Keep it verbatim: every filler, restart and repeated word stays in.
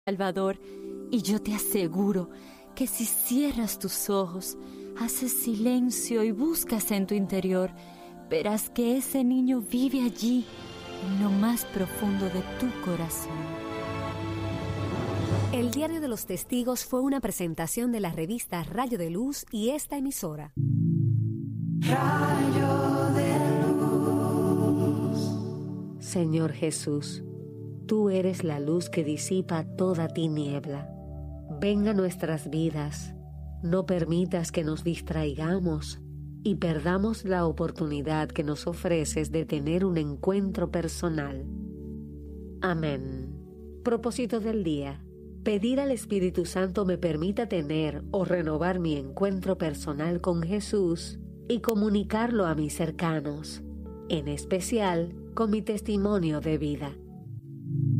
Salvador, y yo te aseguro que si cierras tus ojos, haces silencio y buscas en tu interior, verás que ese niño vive allí, en lo más profundo de tu corazón. El Diario de los Testigos fue una presentación de la revista Rayo de Luz y esta emisora. Rayo de Luz. Señor Jesús, tú eres la luz que disipa toda tiniebla. Ven a nuestras vidas, no permitas que nos distraigamos y perdamos la oportunidad que nos ofreces de tener un encuentro personal. Amén. Propósito del día: pedir al Espíritu Santo me permita tener o renovar mi encuentro personal con Jesús y comunicarlo a mis cercanos, en especial con mi testimonio de vida.